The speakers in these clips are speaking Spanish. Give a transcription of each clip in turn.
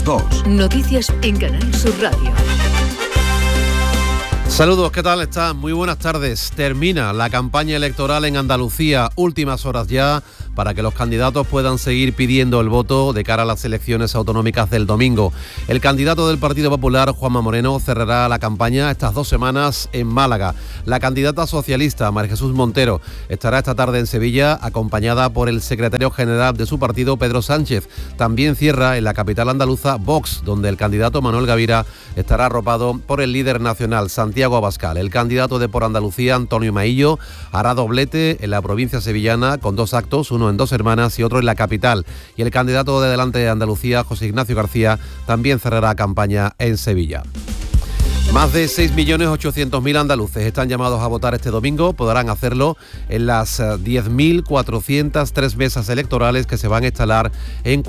2. Noticias en Canal Sur Radio. Saludos, ¿qué tal están? Muy buenas tardes. Termina la campaña electoral en Andalucía, últimas horas ya para que los candidatos puedan seguir pidiendo el voto de cara a las elecciones autonómicas del domingo. El candidato del Partido Popular, Juanma Moreno, cerrará la campaña estas 2 semanas en Málaga. La candidata socialista, María Jesús Montero, estará esta tarde en Sevilla, acompañada por el secretario general de su partido, Pedro Sánchez. También cierra en la capital andaluza Vox, donde el candidato Manuel Gavira estará arropado por el líder nacional, Santiago Abascal. El candidato de Por Andalucía, Antonio Maillo, hará doblete en la provincia sevillana con 2 actos, uno en Dos Hermanas y otro en la capital. Y el candidato de Adelante de Andalucía, José Ignacio García, también cerrará campaña en Sevilla. Más de 6.800.000 andaluces están llamados a votar este domingo. Podrán hacerlo en las 10.403 mesas electorales que se van a instalar en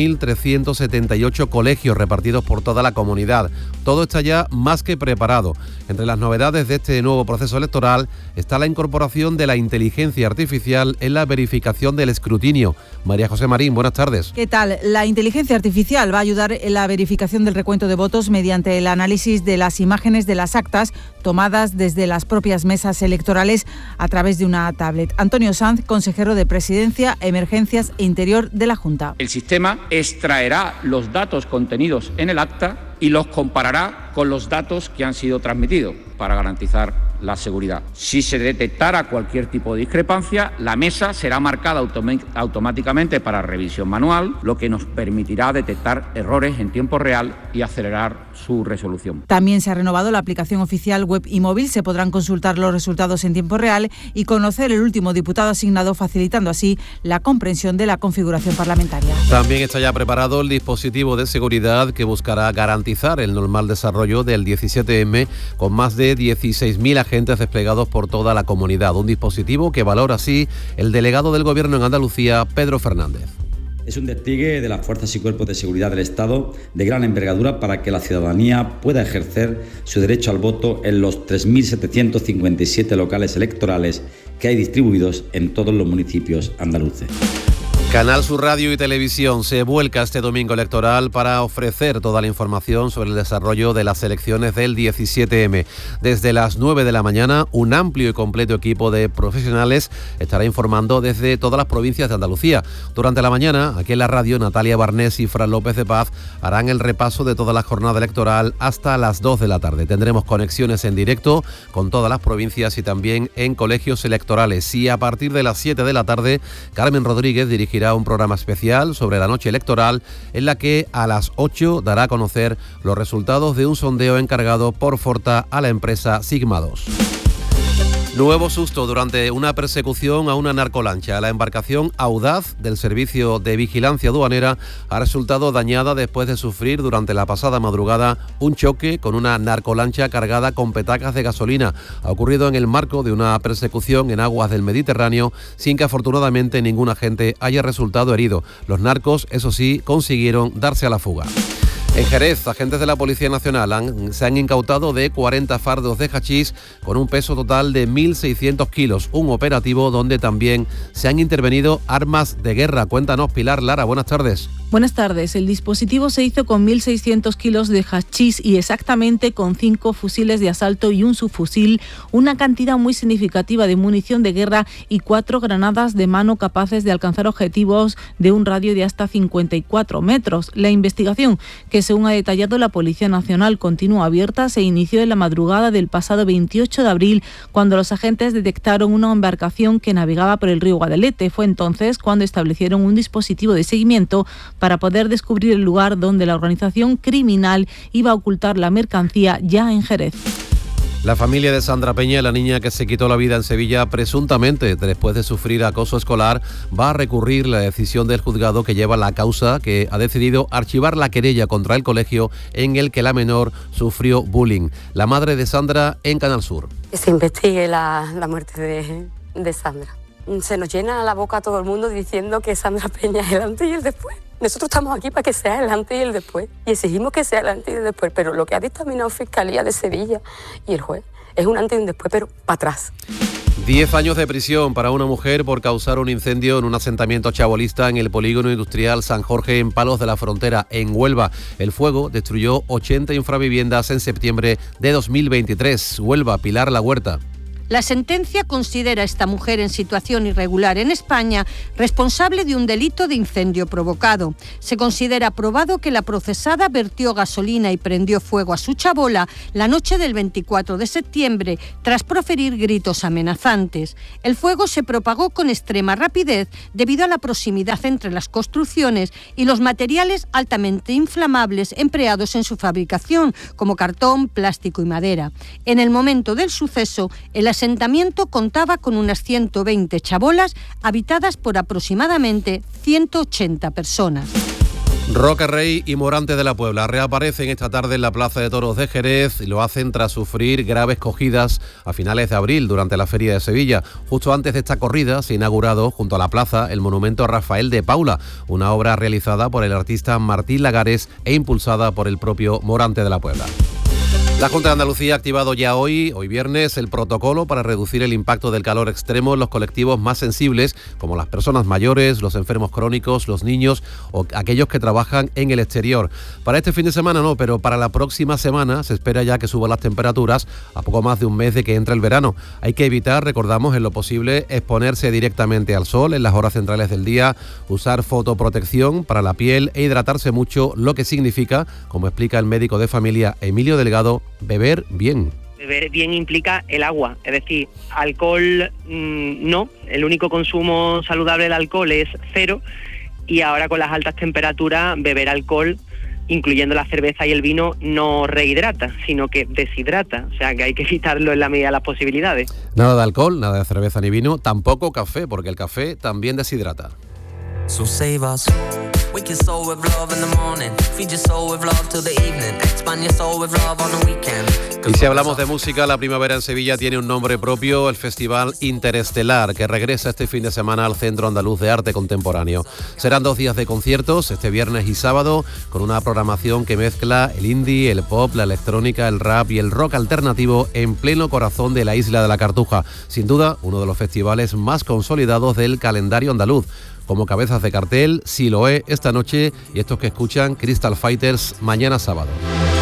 4.378 colegios repartidos por toda la comunidad. Todo está ya más que preparado. Entre las novedades de este nuevo proceso electoral está la incorporación de la inteligencia artificial en la verificación del escrutinio. María José Marín, buenas tardes. ¿Qué tal? La inteligencia artificial va a ayudar en la verificación del recuento de votos mediante el análisis de las imágenes de las actas tomadas desde las propias mesas electorales a través de una tablet. Antonio Sanz, consejero de Presidencia, Emergencias e Interior de la Junta. El sistema extraerá los datos contenidos en el acta y los comparará con los datos que han sido transmitidos para garantizar la seguridad. Si se detectara cualquier tipo de discrepancia, la mesa será marcada automáticamente para revisión manual, lo que nos permitirá detectar errores en tiempo real y acelerar su resolución. También se ha renovado la aplicación oficial web y móvil. Se podrán consultar los resultados en tiempo real y conocer el último diputado asignado, facilitando así la comprensión de la configuración parlamentaria. También está ya preparado el dispositivo de seguridad que buscará garantizar el normal desarrollo del 17M con más de 16.000 agentes desplegados por toda la comunidad. Un dispositivo que valora así el delegado del Gobierno en Andalucía, Pedro Fernández. Es un despliegue de las fuerzas y cuerpos de seguridad del Estado de gran envergadura para que la ciudadanía pueda ejercer su derecho al voto en los 3.757 locales electorales que hay distribuidos en todos los municipios andaluces. Canal Sur Radio y Televisión se vuelca este domingo electoral para ofrecer toda la información sobre el desarrollo de las elecciones del 17M. Desde las 9 de la mañana, un amplio y completo equipo de profesionales estará informando desde todas las provincias de Andalucía. Durante la mañana, aquí en la radio, Natalia Barnés y Fran López de Paz harán el repaso de toda la jornada electoral hasta las 2 de la tarde. Tendremos conexiones en directo con todas las provincias y también en colegios electorales. Y a partir de las 7 de la tarde, Carmen Rodríguez dirigirá un programa especial sobre la noche electoral en la que a las 8 dará a conocer los resultados de un sondeo encargado por Forta a la empresa Sigma 2. Nuevo susto durante una persecución a una narcolancha. La embarcación Audaz del Servicio de Vigilancia Aduanera ha resultado dañada después de sufrir durante la pasada madrugada un choque con una narcolancha cargada con petacas de gasolina. Ha ocurrido en el marco de una persecución en aguas del Mediterráneo sin que afortunadamente ningún agente haya resultado herido. Los narcos, eso sí, consiguieron darse a la fuga. En Jerez, agentes de la Policía Nacional se han incautado de 40 fardos de hachís con un peso total de 1.600 kilos. Un operativo donde también se han intervenido armas de guerra. Cuéntanos, Pilar Lara, buenas tardes. Buenas tardes. El dispositivo se hizo con 1.600 kilos de hachís y exactamente con 5 fusiles de asalto y un subfusil, una cantidad muy significativa de munición de guerra y 4 granadas de mano capaces de alcanzar objetivos de un radio de hasta 54 metros. La investigación, que según ha detallado la Policía Nacional, continúa abierta, se inició en la madrugada del pasado 28 de abril, cuando los agentes detectaron una embarcación que navegaba por el río Guadalete. Fue entonces cuando establecieron un dispositivo de seguimiento para poder descubrir el lugar donde la organización criminal iba a ocultar la mercancía ya en Jerez. La familia de Sandra Peña, la niña que se quitó la vida en Sevilla presuntamente después de sufrir acoso escolar, va a recurrir la decisión del juzgado que lleva la causa, que ha decidido archivar la querella contra el colegio en el que la menor sufrió bullying. La madre de Sandra en Canal Sur. Que se investigue la muerte de Sandra. Se nos llena la boca a todo el mundo diciendo que Sandra Peña es el antes y el después. Nosotros estamos aquí para que sea el antes y el después y exigimos que sea el antes y el después, pero lo que ha dictaminado Fiscalía de Sevilla y el juez es un antes y un después, pero para atrás. 10 años de prisión para una mujer por causar un incendio en un asentamiento chabolista en el polígono industrial San Jorge en Palos de la Frontera, en Huelva. El fuego destruyó 80 infraviviendas en septiembre de 2023. Huelva, Pilar La Huerta. La sentencia considera a esta mujer en situación irregular en España responsable de un delito de incendio provocado. Se considera probado que la procesada vertió gasolina y prendió fuego a su chabola la noche del 24 de septiembre tras proferir gritos amenazantes. El fuego se propagó con extrema rapidez debido a la proximidad entre las construcciones y los materiales altamente inflamables empleados en su fabricación, como cartón, plástico y madera. En el momento del suceso, el asentamiento contaba con unas 120 chabolas habitadas por aproximadamente 180 personas. Roca Rey y Morante de la Puebla reaparecen esta tarde en la Plaza de Toros de Jerez y lo hacen tras sufrir graves cogidas a finales de abril durante la Feria de Sevilla. Justo antes de esta corrida se ha inaugurado junto a la plaza el monumento a Rafael de Paula, una obra realizada por el artista Martín Lagares e impulsada por el propio Morante de la Puebla. La Junta de Andalucía ha activado ya hoy viernes, el protocolo para reducir el impacto del calor extremo en los colectivos más sensibles, como las personas mayores, los enfermos crónicos, los niños o aquellos que trabajan en el exterior. Para este fin de semana no, pero para la próxima semana se espera ya que suban las temperaturas a poco más de un mes de que entre el verano. Hay que evitar, recordamos, en lo posible, exponerse directamente al sol en las horas centrales del día, usar fotoprotección para la piel e hidratarse mucho, lo que significa, como explica el médico de familia Emilio Delgado, beber bien. Beber bien implica el agua, es decir, alcohol no, el único consumo saludable del alcohol es 0 y ahora con las altas temperaturas beber alcohol, incluyendo la cerveza y el vino, no rehidrata, sino que deshidrata, o sea que hay que evitarlo en la medida de las posibilidades. Nada de alcohol, nada de cerveza ni vino, tampoco café, porque el café también deshidrata. So save us. Wake your soul with love in the morning. Feed your soul with love till the evening. Expand your soul with love on the weekend. Y si hablamos de música, la primavera en Sevilla tiene un nombre propio, el Festival Interestelar, que regresa este fin de semana al Centro Andaluz de Arte Contemporáneo. Serán 2 días de conciertos, este viernes y sábado, con una programación que mezcla el indie, el pop, la electrónica, el rap y el rock alternativo en pleno corazón de la isla de la Cartuja. Sin duda, uno de los festivales más consolidados del calendario andaluz. Como cabezas de cartel, Siloé esta noche y estos que escuchan, Crystal Fighters mañana sábado.